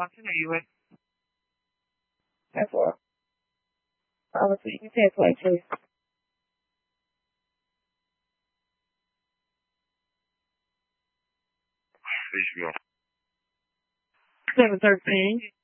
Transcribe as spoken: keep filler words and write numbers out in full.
function are you in? That's all. Obviously, you can say it twice, please. H B O. seven thirteen.